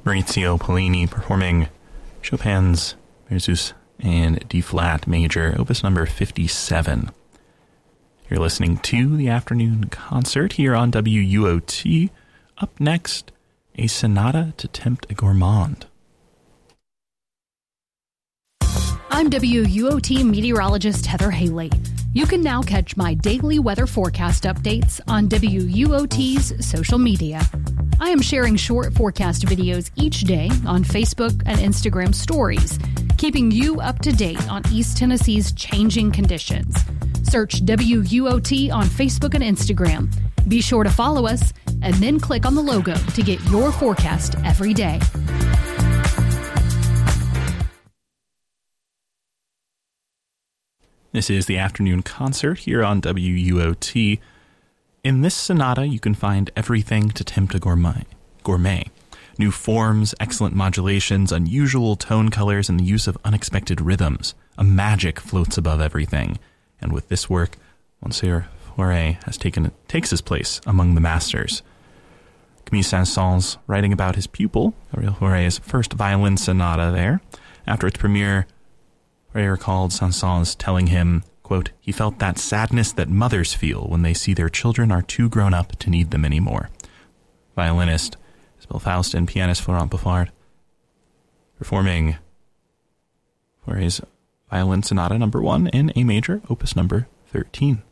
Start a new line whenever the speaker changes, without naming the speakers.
Maurizio Pollini performing Chopin's Mezzus and D-flat major, opus number 57. You're listening to the afternoon concert here on WUOT. Up next, a sonata to tempt a gourmand.
I'm WUOT meteorologist Heather Haley. You can now catch my daily weather forecast updates on WUOT's social media. I am sharing short forecast videos each day on Facebook and Instagram stories, keeping you up to date on East Tennessee's changing conditions. Search WUOT on Facebook and Instagram. Be sure to follow us and then click on the logo to get your forecast every day.
This is the afternoon concert here on WUOT. In this sonata, you can find everything to tempt a gourmet. New forms, excellent modulations, unusual tone colors, and the use of unexpected rhythms. A magic floats above everything. And with this work, Monsieur Fauré takes his place among the masters. Camille Saint-Saëns writing about his pupil, Gabriel Fauré's first violin sonata there. After its premiere, Fauré recalled Saint-Saëns telling him, quote, he felt that sadness that mothers feel when they see their children are too grown up to need them anymore. Violinist Isabelle Faust and pianist Florent Buffard performing Fauré's Violin Sonata number 1 in A major, opus number 13.